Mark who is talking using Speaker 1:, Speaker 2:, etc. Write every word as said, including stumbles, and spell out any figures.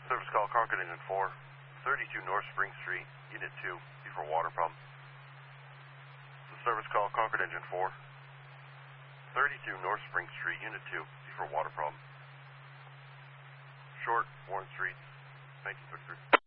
Speaker 1: Service call Concord Engine four, thirty-two North Spring Street, Unit two, before water problem. Service call Concord Engine four, thirty-two North Spring Street, Unit two, before water problem. Short, Warren Street, nineteen fifty-three.